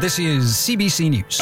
and this is CBC News.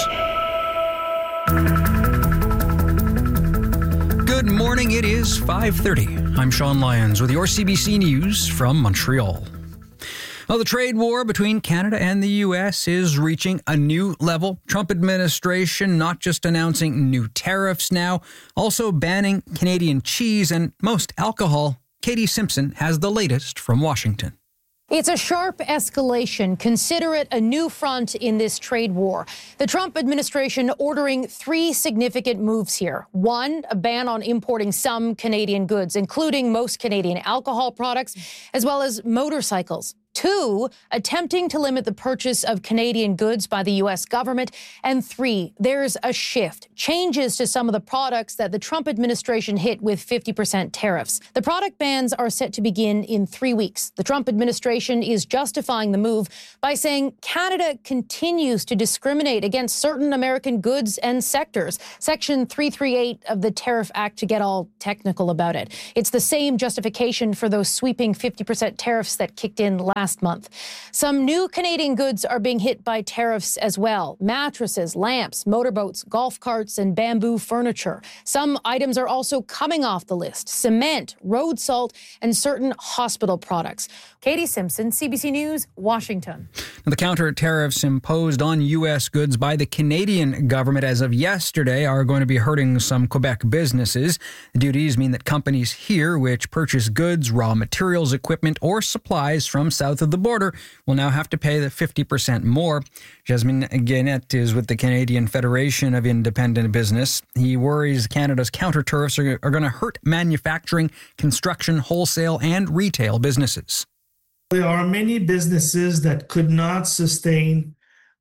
Good morning, it is 5:30. I'm Sean Lyons with your CBC News from Montreal. Well, the trade war between Canada and the U.S. is reaching a new level. Trump administration not just announcing new tariffs now, also banning Canadian cheese and most alcohol. Katie Simpson has the latest from Washington. It's a sharp escalation. Consider it a new front in this trade war. The Trump administration ordering 3 significant moves here. 1, a ban on importing some Canadian goods, including most Canadian alcohol products, as well as motorcycles. 2, attempting to limit the purchase of Canadian goods by the U.S. government. And 3, there's a shift, changes to some of the products that the Trump administration hit with 50% tariffs. The product bans are set to begin in 3 weeks. The Trump administration is justifying the move by saying Canada continues to discriminate against certain American goods and sectors. Section 338 of the Tariff Act, to get all technical about it. It's the same justification for those sweeping 50% tariffs that kicked in last month. Some new Canadian goods are being hit by tariffs as well. Mattresses, lamps, motorboats, golf carts, and bamboo furniture. Some items are also coming off the list. Cement, road salt, and certain hospital products. Katie Simpson, CBC News, Washington. The counter tariffs imposed on U.S. goods by the Canadian government as of yesterday are going to be hurting some Quebec businesses. The duties mean that companies here which purchase goods, raw materials, equipment, or supplies from south of the border will now have to pay the 50% more. Jasmine Guenette is with the Canadian Federation of Independent Business. He worries Canada's counter tariffs are going to hurt manufacturing, construction, wholesale, and retail businesses. There are many businesses that could not sustain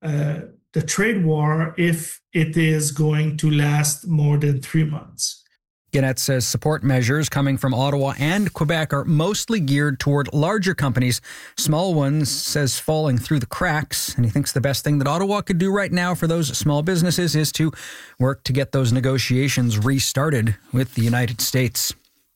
the trade war if it is going to last more than 3 months. Guenette says support measures coming from Ottawa and Quebec are mostly geared toward larger companies. Small ones, says, falling through the cracks. And he thinks the best thing that Ottawa could do right now for those small businesses is to work to get those negotiations restarted with the United States.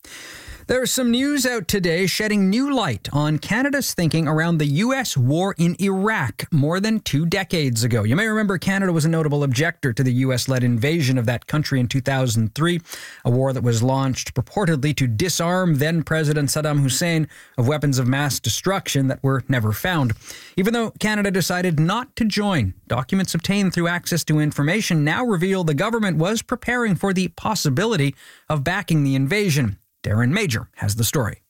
There's some news out today shedding new light on Canada's thinking around the U.S. war in Iraq more than 2 decades ago. You may remember Canada was a notable objector to the U.S.-led invasion of that country in 2003, a war that was launched purportedly to disarm then-President Saddam Hussein of weapons of mass destruction that were never found. Even though Canada decided not to join, documents obtained through access to information now reveal the government was preparing for the possibility of backing the invasion. Darren Major has the story.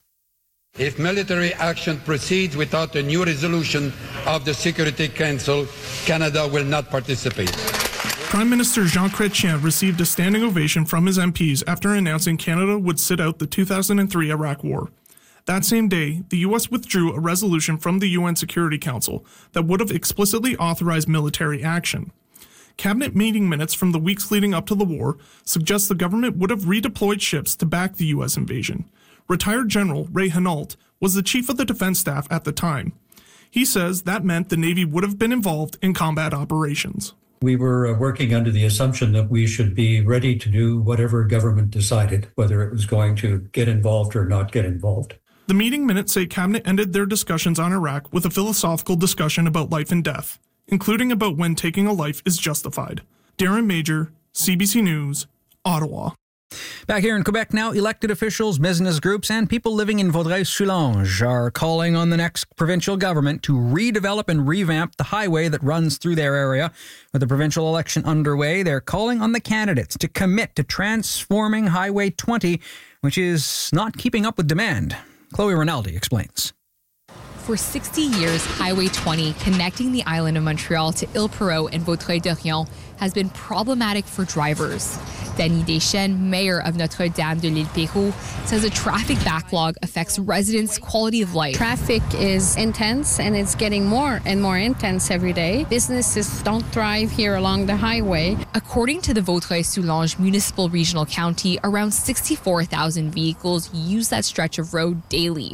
If military action proceeds without a new resolution of the Security Council, Canada will not participate. Prime Minister Jean Chrétien received a standing ovation from his MPs after announcing Canada would sit out the 2003 Iraq War. That same day, the U.S. withdrew a resolution from the UN Security Council that would have explicitly authorized military action. Cabinet meeting minutes from the weeks leading up to the war suggest the government would have redeployed ships to back the U.S. invasion. Retired General Ray Hinault was the chief of the defense staff at the time. He says that meant the Navy would have been involved in combat operations. We were working under the assumption that we should be ready to do whatever government decided, whether it was going to get involved or not get involved. The meeting minutes say Cabinet ended their discussions on Iraq with a philosophical discussion about life and death, including about when taking a life is justified. Darren Major, CBC News, Ottawa. Back here in Quebec now, elected officials, business groups, and people living in Vaudreuil-Soulanges are calling on the next provincial government to redevelop and revamp the highway that runs through their area. With the provincial election underway, they're calling on the candidates to commit to transforming Highway 20, which is not keeping up with demand. Chloe Rinaldi explains. For 60 years, Highway 20, connecting the island of Montreal to Île-Perrot and Vaudreuil-Dorion, has been problematic for drivers. Denis Deschênes, mayor of Notre-Dame de l'Île-Perrot, says a traffic backlog affects residents' quality of life. Traffic is intense and it's getting more and more intense every day. Businesses don't thrive here along the highway. According to the Vaudreuil-Soulanges Municipal Regional County, around 64,000 vehicles use that stretch of road daily.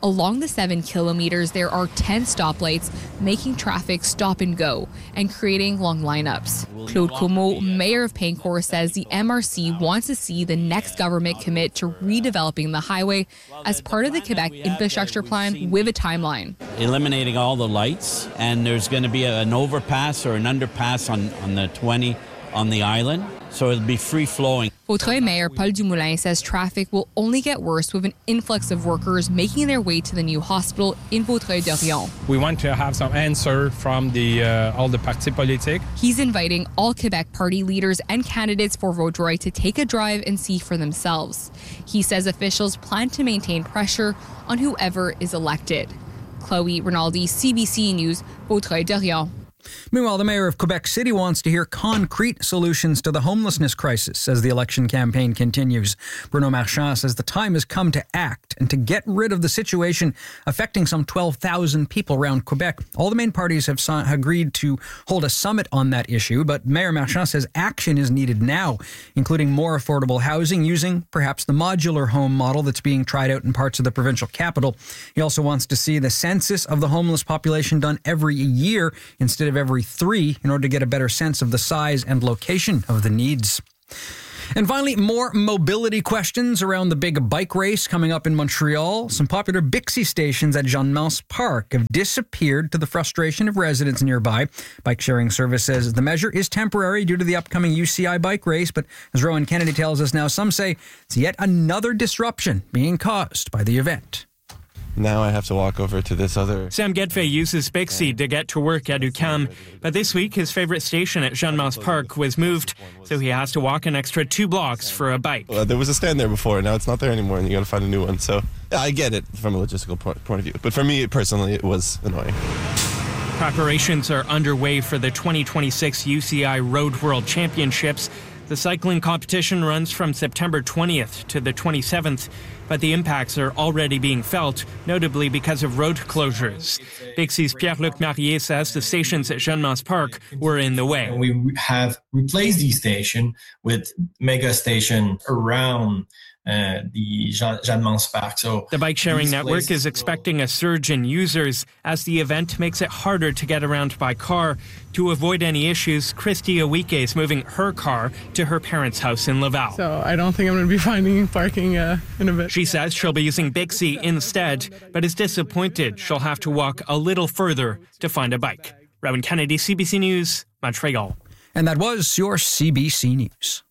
Along the 7 kilometers, there are 10 stoplights, making traffic stop and go and creating long lineups. Claude Comeau, mayor of Pincourt, says the MRC wants to see the next government commit to redeveloping the highway as part of the Quebec infrastructure plan with a timeline. Eliminating all the lights, and there's going to be an overpass or an underpass on the 20 on the island, so it'll be free-flowing. Vaudreuil Mayor Paul Dumoulin says traffic will only get worse with an influx of workers making their way to the new hospital in Vaudreuil-Dorion. We want to have some answer from all the partis politiques. He's inviting all Quebec party leaders and candidates for Vaudreuil to take a drive and see for themselves. He says officials plan to maintain pressure on whoever is elected. Chloe Rinaldi, CBC News, Vaudreuil-Dorion. Meanwhile, the mayor of Quebec City wants to hear concrete solutions to the homelessness crisis as the election campaign continues. Bruno Marchand says the time has come to act and to get rid of the situation affecting some 12,000 people around Quebec. All the main parties have agreed to hold a summit on that issue, but Mayor Marchand says action is needed now, including more affordable housing using perhaps the modular home model that's being tried out in parts of the provincial capital. He also wants to see the census of the homeless population done every year instead of every 3 in order to get a better sense of the size and location of the needs. And finally, more mobility questions around the big bike race coming up in Montreal. Some popular Bixi stations at Jeanne Mance Park have disappeared to the frustration of residents nearby. Bike sharing service says the measure is temporary due to the upcoming UCI bike race, but as Rowan Kennedy tells us now, some say it's yet another disruption being caused by the event. Now I have to walk over to this other... Sam Gedfe uses Bixi to get to work at UQAM, but this week his favorite station at Jeanne Mance Park was moved, so he has to walk an extra 2 blocks for a bike. There was a stand there before, now it's not there anymore, and you got to find a new one. So yeah, I get it from a logistical point of view, but for me personally, it was annoying. Preparations are underway for the 2026 UCI Road World Championships. The cycling competition runs from September 20th to the 27th, but the impacts are already being felt, notably because of road closures. Bixi's Pierre-Luc Marier says the stations at Jeanne Mance Park were in the way. We have replaced these stations with mega station around the Jeanne Mance Park. So the bike-sharing network is expecting a surge in users as the event makes it harder to get around by car. To avoid any issues, Christy Awike is moving her car to her parents' house in Laval. So I don't think I'm going to be finding parking in a bit. She says she'll be using Bixi instead, but is disappointed she'll have to walk a little further to find a bike. Rowan Kennedy, CBC News, Montreal. And that was your CBC News.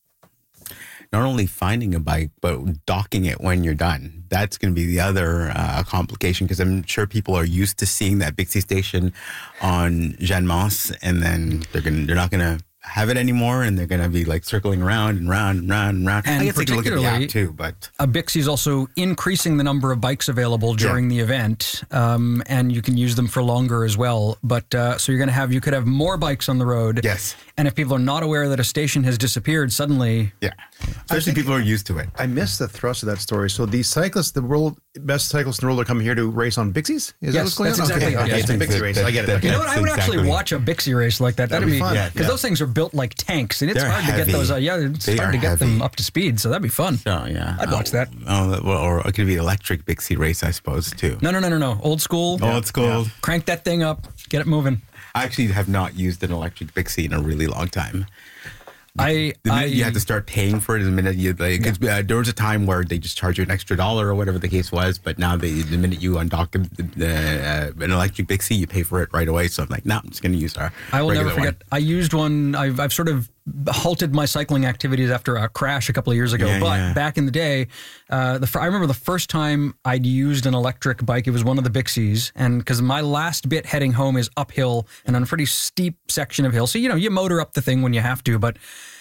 Not only finding a bike, but docking it when you're done. That's going to be the other complication, because I'm sure people are used to seeing that Bixi station on Jeanne Mance, and then they're not going to have it anymore, and they're going to be like circling around and round and round and round. And I guess they can look at the app too, but Bixi is also increasing the number of bikes available during the event, and you can use them for longer as well. But so you could have more bikes on the road. Yes. And if people are not aware that a station has disappeared, suddenly... Yeah. Especially people are used to it. I missed the thrust of that story. So the cyclists, best cyclists in the world are coming here to race on Bixis? Is that what's going on? Exactly it. Okay, it's a Bixi race. I get it. You know what? I would actually watch a Bixi race like that. That'd be fun. Because those things are built like tanks, and it's hard to get those. It's hard to get them up to speed. So that'd be fun. Oh yeah, I'd watch that. Or it could be electric Bixi race, I suppose too. No. Old school. Old school. Yeah. Crank that thing up. Get it moving. I actually have not used an electric Bixi in a really long time. The minute you had to start paying for it, the minute you there was a time where they just charge you an extra $1 or whatever the case was, but now the minute you undock an electric Bixi, you pay for it right away. So I'm like, no, I'm just going to use our. I will never forget. One. I used one. I've sort of halted my cycling activities after a crash a couple of years ago. Back in the day, I remember the first time I'd used an electric bike. It was one of the Bixis, and because my last bit heading home is uphill and on a pretty steep section of hill, so you motor up the thing when you have to, but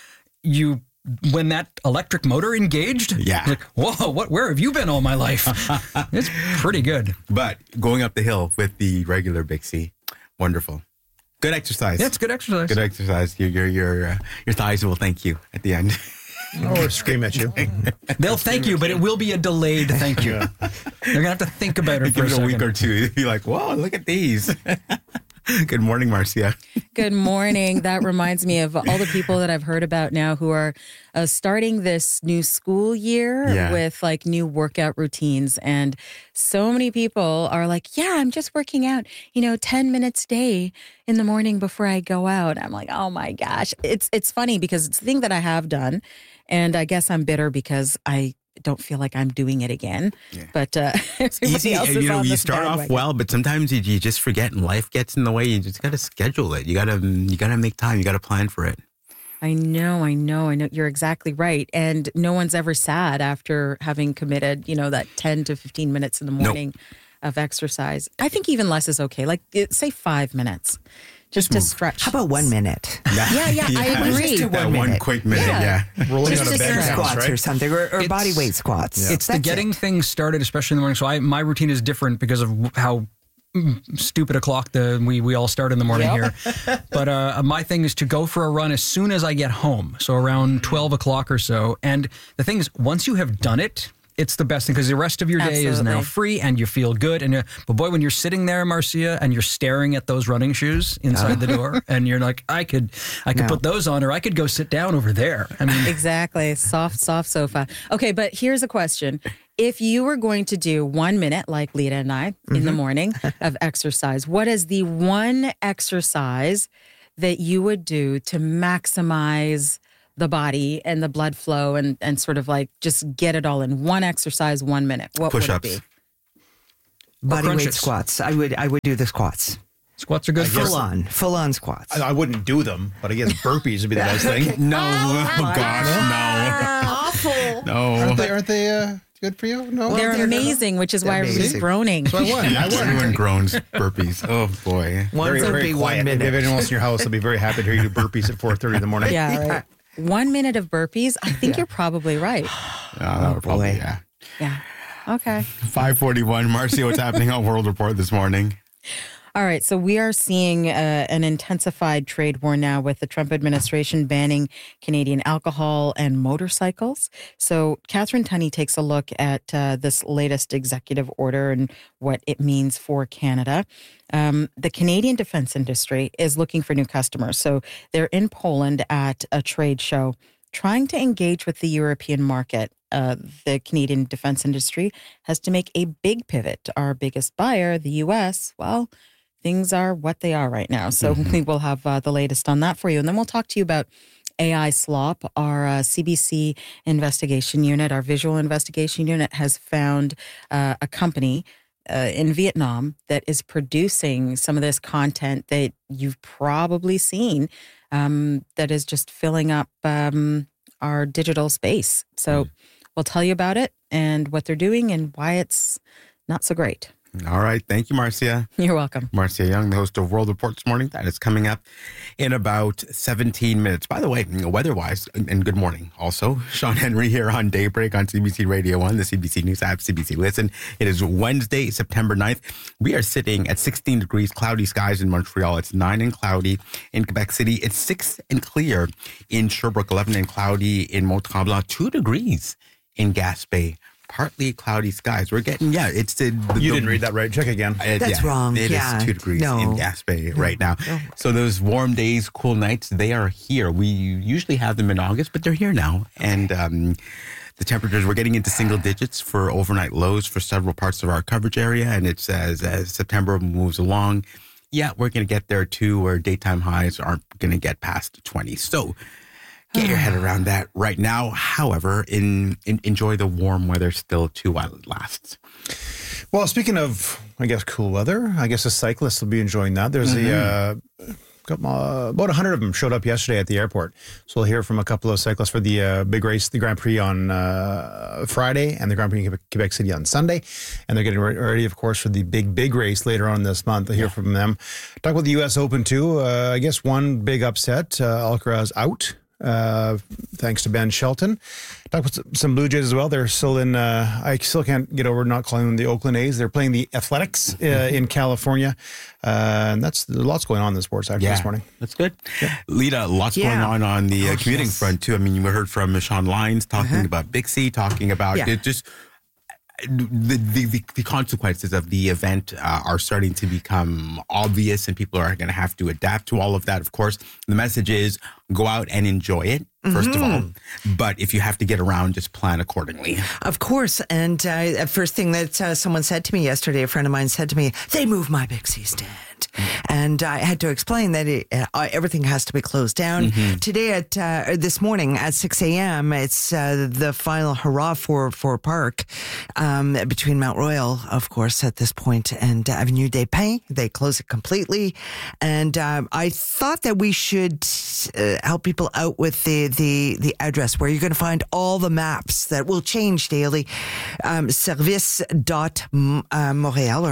when that electric motor engaged, like, whoa, where have you been all my life? It's pretty good. But going up the hill with the regular Bixi, wonderful. Good exercise. Yeah, it's good exercise. Good exercise. Your thighs will thank you at the end. Or scream at you. They'll thank you, but it will be a delayed thank you. They're going to have to think about it for a second. Give it a week or two. You'll be like, whoa, look at these. Good morning, Marcia. Good morning. That reminds me of all the people that I've heard about now who are starting this new school year with like new workout routines. And so many people are like, yeah, I'm just working out, 10 minutes a day in the morning before I go out. I'm like, oh my gosh. It's funny because it's the thing that I have done. And I guess I'm bitter because I don't feel like I'm doing it again. Yeah. But it's easy. You start off well, but sometimes you just forget and life gets in the way. You just got to schedule it. You got to make time. You got to plan for it. I know. You're exactly right. And no one's ever sad after having committed, that 10 to 15 minutes in the morning of exercise. I think even less is okay. Like say 5 minutes. Just to stretch. How about 1 minute? Yeah, I agree. Just do 1 minute. One quick minute, yeah. Rolling out of bed squats, right? Or something, or body weight squats. Yeah. It's the getting things started, especially in the morning. So my routine is different because of how stupid o'clock we all start in the morning here. But my thing is to go for a run as soon as I get home. So around 12 o'clock or so. And the thing is, once you have done it, it's the best thing because the rest of your day is now free and you feel good. And but boy, when you're sitting there, Marcia, and you're staring at those running shoes inside the door, and you're like, I could put those on, or I could go sit down over there. I mean, exactly, soft sofa. Okay, but here's a question: if you were going to do 1 minute, like Lita and I, in the morning of exercise, what is the one exercise that you would do to maximize the body and the blood flow and sort of like just get it all in one exercise, 1 minute? What Push-ups. would it be? Body weight squats. I would do the squats. Squats are good. Full on squats. I wouldn't do them, but I guess burpees would be the best thing. No, gosh, no. Awful. No. Aren't they good for you? No, they're amazing, which is why everybody's groaning. So I won. Everyone groans burpees. Oh boy. One's very quiet. 1 minute. If anyone else in your house, I'll be very happy to hear you do burpees at 4:30 in the morning. Yeah, right. 1 minute of burpees. I think you're probably right. Probably, yeah. Yeah. Okay. 5:41. Marcia, what's happening on World Report this morning? All right. So we are seeing an intensified trade war now with the Trump administration banning Canadian alcohol and motorcycles. So Catherine Tunney takes a look at this latest executive order and what it means for Canada. The Canadian defense industry is looking for new customers. So they're in Poland at a trade show trying to engage with the European market. The Canadian defense industry has to make a big pivot. Our biggest buyer, the U.S., well, things are what they are right now. So we will have the latest on that for you. And then we'll talk to you about AI Slop. Our CBC investigation unit, our visual investigation unit, has found a company in Vietnam that is producing some of this content that you've probably seen that is just filling up our digital space. So we'll tell you about it and what they're doing and why it's not so great. All right. Thank you, Marcia. You're welcome. Marcia Young, the host of World Report this morning. That is coming up in about 17 minutes. By the way, weather-wise, and good morning also. Sean Henry here on Daybreak on CBC Radio 1, the CBC News app, CBC Listen. It is Wednesday, September 9th. We are sitting at 16 degrees, cloudy skies in Montreal. It's 9 and cloudy in Quebec City. It's 6 and clear in Sherbrooke, 11 and cloudy in Mont-Tremblant, 2 degrees in Gaspé. Partly cloudy skies. We're getting, it's you didn't read that right. Check again. That's wrong. It is 2 degrees in Gaspé right now. No. So those warm days, cool nights, they are here. We usually have them in August, but they're here now. And the temperatures, we're getting into single digits for overnight lows for several parts of our coverage area. And it's as September moves along, we're going to get there too, where daytime highs aren't going to get past 20. So get your head around that right now. However, enjoy the warm weather still too while it lasts. Well, speaking of, I guess, cool weather, I guess the cyclists will be enjoying that. There's about 100 of them showed up yesterday at the airport. So we'll hear from a couple of cyclists for the big race, the Grand Prix on Friday and the Grand Prix in Quebec City on Sunday. And they're getting ready, of course, for the big race later on this month. We'll hear from them. Talk about the U.S. Open, too. I guess one big upset, Alcaraz out. Thanks to Ben Shelton. Talk about some Blue Jays as well. They're still in, I still can't get over not calling them the Oakland A's. They're playing the Athletics in California. And there's lots going on in the sports actually this morning. That's good. Yeah. Lita, lots going on the commuting front too. I mean, you heard from Sean Lyons talking about Bixby, talking about it just, the consequences of the event are starting to become obvious, and people are going to have to adapt to all of that. Of course, the message is go out and enjoy it, first of all. But if you have to get around, just plan accordingly. Of course. And first thing that someone said to me yesterday, a friend of mine said to me, they moved my Big C stand. And I had to explain that everything has to be closed down. Today this morning at 6 a.m., it's the final hurrah for Parc between Mount Royal, of course, at this point, and Avenue des Pins. They close it completely. And I thought that we should help people out with the address where you're going to find all the maps that will change daily. Service.montreal or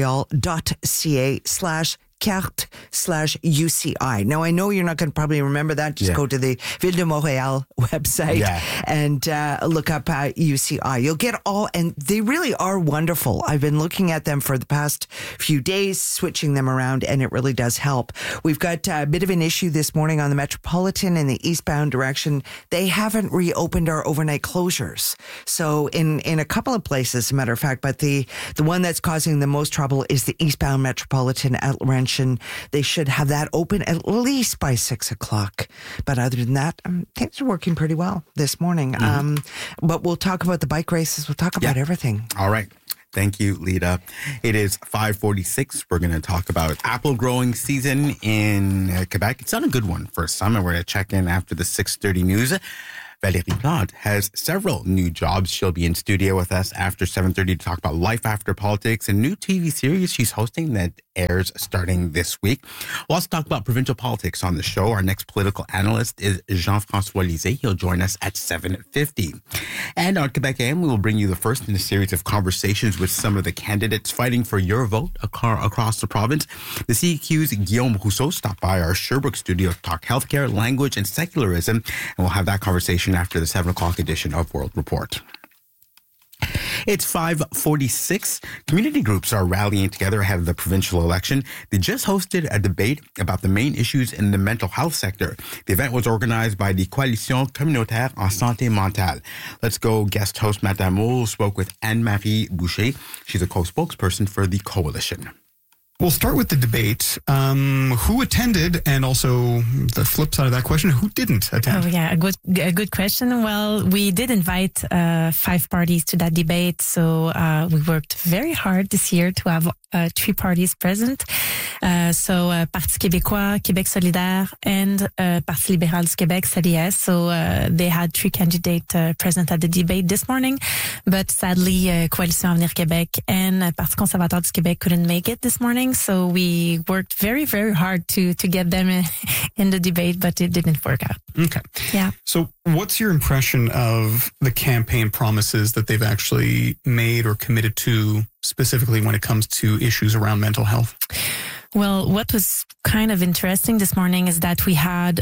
montreal.ca/carte/UCI. Now, I know you're not going to probably remember that. Just go to the Ville de Montréal website and look up UCI. You'll get all, and they really are wonderful. I've been looking at them for the past few days, switching them around, and it really does help. We've got a bit of an issue this morning on the Metropolitan in the eastbound direction. They haven't reopened our overnight closures. So in a couple of places, as a matter of fact, but the one that's causing the most trouble is the eastbound Metropolitan at Laurentian. They should have that open at least by 6 o'clock. But other than that, things are working pretty well this morning. But we'll talk about the bike races. We'll talk about everything. All right. Thank you, Lita. It is 5:46. We're going to talk about apple growing season in Quebec. It's not a good one for some, and we're going to check in after the 6:30 news. Valérie Plante has several new jobs. She'll be in studio with us after 7:30 to talk about life after politics, a new TV series she's hosting that airs starting this week. We'll also talk about provincial politics on the show. Our next political analyst is Jean-François Lisée. He'll join us at 7:50. And on Quebec AM, we will bring you the first in a series of conversations with some of the candidates fighting for your vote across the province. The CEQ's Guillaume Rousseau stopped by our Sherbrooke studio to talk healthcare, language, and secularism, and we'll have that conversation after the 7 o'clock edition of World Report. It's 5:46. Community groups are rallying together ahead of the provincial election. They just hosted a debate about the main issues in the mental health sector. The event was organized by the Coalition Communautaire en Santé Mentale. Let's go. Guest host Matt Damour spoke with Anne-Marie Boucher. She's a co-spokesperson for the coalition. We'll start with the debate. Who attended, and also the flip side of that question, who didn't attend? Oh, yeah, a good question. Well, we did invite 5 parties to that debate, so we worked very hard this year to have 3 parties present. Parti québécois, Québec solidaire, and Parti libéral du Québec, CDS. So they had 3 candidates present at the debate this morning, but sadly, Coalition Avenir Québec and Parti conservateur du Québec couldn't make it this morning. So we worked very, very hard to get them in the debate, but it didn't work out. Okay. Yeah. So what's your impression of the campaign promises that they've actually made or committed to, specifically when it comes to issues around mental health? Well, what was kind of interesting this morning is that we had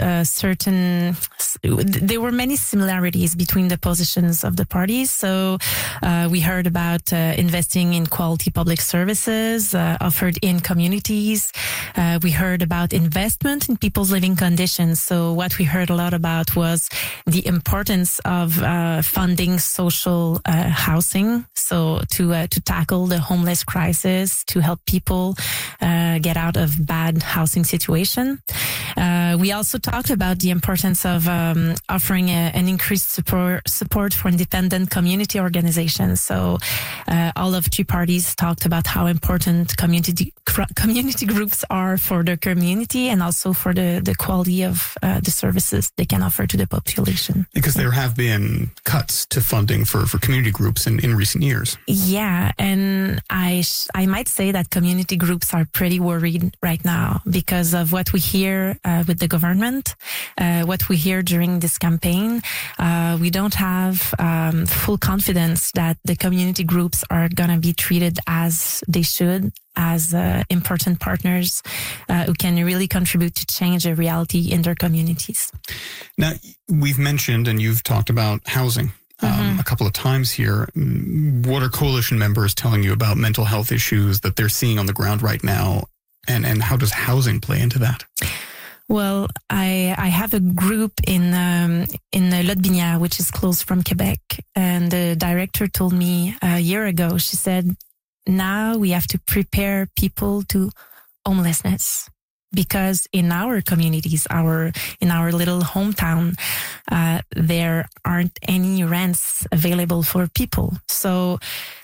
there were many similarities between the positions of the parties. So we heard about investing in quality public services offered in communities. We heard about investment in people's living conditions. So what we heard a lot about was the importance of funding social housing. So to tackle the homeless crisis, to help people get out of bad housing situation. We also talked about the importance of offering an increased support for independent community organizations. So all of 3 parties talked about how important community groups are for the community and also for the quality of the services they can offer to the population. Because there have been cuts to funding for community groups in recent years. Yeah, and I might say that community groups are pretty worried right now because of what we hear with the government, what we hear during this campaign. We don't have full confidence that the community groups are going to be treated as they should, as important partners who can really contribute to change the reality in their communities. Now, we've mentioned and you've talked about housing a couple of times here. What are coalition members telling you about mental health issues that they're seeing on the ground right now? And how does housing play into that? Well, I have a group in Lotbinière, which is close from Quebec. And the director told me a year ago, she said, now we have to prepare people to homelessness. Because in our communities, in our little hometown, there aren't any rents available for people. So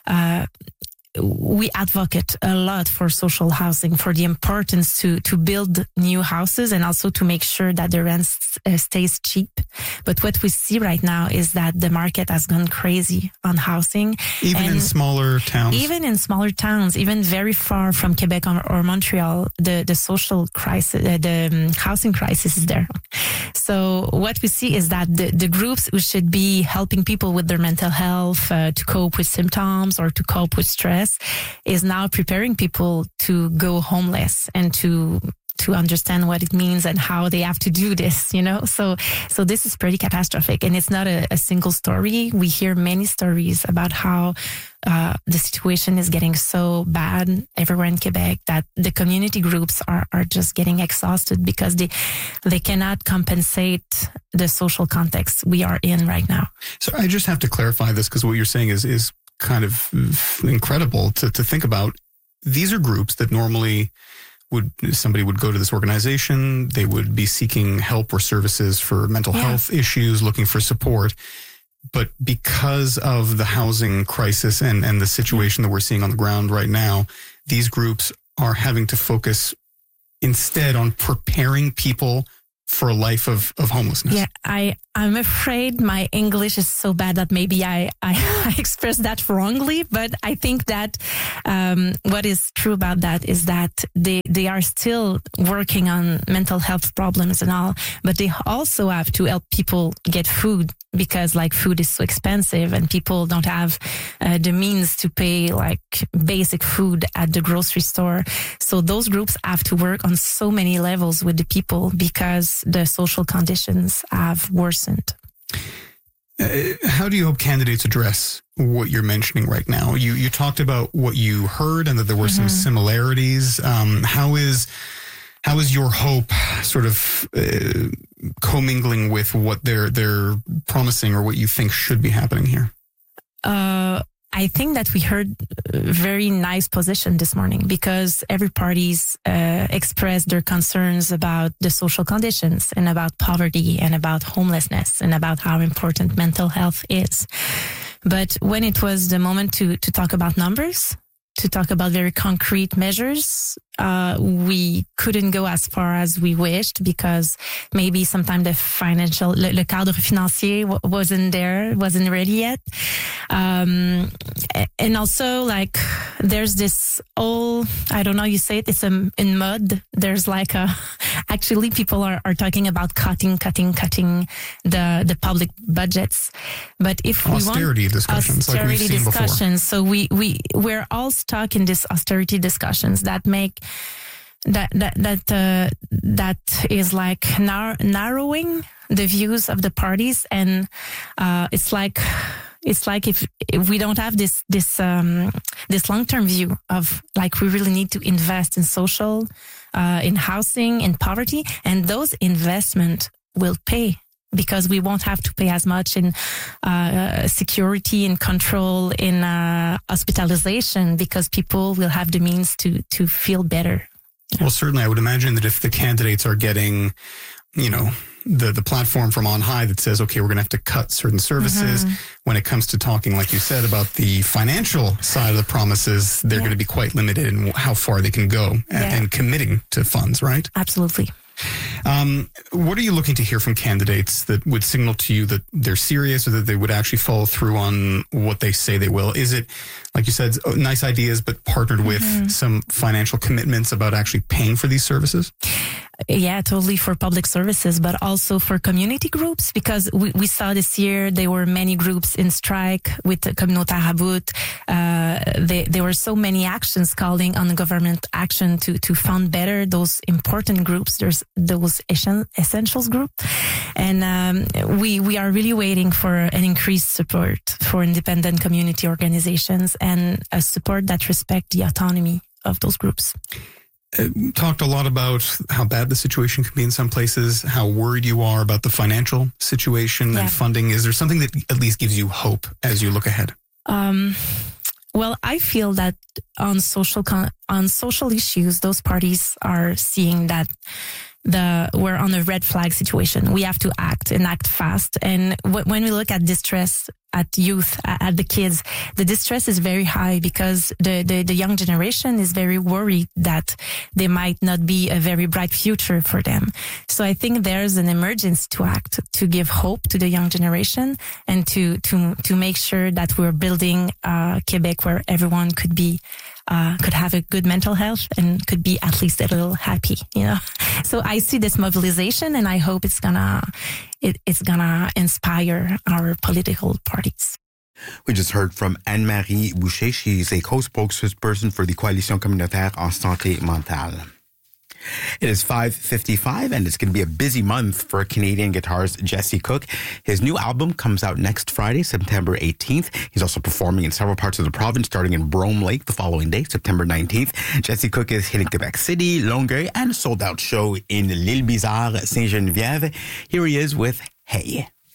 we advocate a lot for social housing, for the importance to build new houses and also to make sure that the rent stays cheap. But what we see right now is that the market has gone crazy on housing. Even in smaller towns? Even in smaller towns, even very far from Quebec or Montreal, the social crisis, the housing crisis is there. So what we see is that the groups who should be helping people with their mental health, to cope with symptoms or to cope with stress, is now preparing people to go homeless and to understand what it means and how they have to do this, So this is pretty catastrophic, and it's not a single story. We hear many stories about how the situation is getting so bad everywhere in Quebec that the community groups are just getting exhausted because they cannot compensate the social context we are in right now. So I just have to clarify this, because what you're saying is kind of incredible to think about. These are groups that normally somebody would go to this organization, they would be seeking help or services for mental health issues, looking for support. But because of the housing crisis and the situation that we're seeing on the ground right now, these groups are having to focus instead on preparing people for a life of homelessness. Yeah, I'm afraid my English is so bad that maybe I expressed that wrongly, but I think that what is true about that is that they are still working on mental health problems and all, but they also have to help people get food, because food is so expensive and people don't have the means to pay basic food at the grocery store. So those groups have to work on so many levels with the people because the social conditions have worsened. How do you hope candidates address what you're mentioning right now? You talked about what you heard and that there were some similarities. How is your hope sort of commingling with what they're promising or what you think should be happening here? I think that we heard a very nice position this morning because every party's expressed their concerns about the social conditions and about poverty and about homelessness and about how important mental health is. But when it was the moment to talk about numbers, to talk about very concrete measures, we couldn't go as far as we wished because maybe sometimes the financial, le cadre financier wasn't ready yet. And also there's this I don't know, you say it, it's in mud. There's actually people are talking about cutting the public budgets. But if austerity discussions, like we've seen before. So we're all stuck in this austerity discussions that make that is narrowing the views of the parties, and it's like if we don't have this long-term view of we really need to invest in social, in housing, in poverty, and those investment will pay. Because we won't have to pay as much in security and control, in hospitalization, because people will have the means to feel better. Well, certainly, I would imagine that if the candidates are getting, the platform from on high that says, okay, we're going to have to cut certain services. When it comes to talking, like you said, about the financial side of the promises, they're going to be quite limited in how far they can go and committing to funds, right? Absolutely. What are you looking to hear from candidates that would signal to you that they're serious or that they would actually follow through on what they say they will? Is it, like you said, nice ideas, but partnered with some financial commitments about actually paying for these services? Yeah, totally, for public services, but also for community groups, because we saw this year there were many groups in strike with the Communautaire à Bout. There were so many actions calling on the government action to fund better those important groups. There's those essentials group. And we are really waiting for an increased support for independent community organizations and a support that respect the autonomy of those groups. talked a lot about how bad the situation can be in some places, how worried you are about the financial situation and funding. Is there something that at least gives you hope as you look ahead? Well, I feel that on social issues, those parties are seeing that we're on a red flag situation. We have to act and act fast. And when we look at distress at youth, at the kids, the distress is very high because the young generation is very worried that there might not be a very bright future for them. So I think there's an emergence to act, to give hope to the young generation and to make sure that we're building Quebec where everyone could have a good mental health and could be at least a little happy, So I see this mobilization and I hope it's gonna inspire our political parties. We just heard from Anne-Marie Boucher. She's a co-spokesperson for the Coalition Communautaire en Santé Mentale. It is 5:55 and it's going to be a busy month for Canadian guitarist Jesse Cook. His new album comes out next Friday, September 18th. He's also performing in several parts of the province, starting in Brome Lake the following day, September 19th. Jesse Cook is hitting Quebec City, Longueuil, and a sold-out show in L'Île Bizarre, Saint-Geneviève. Here he is with Hey.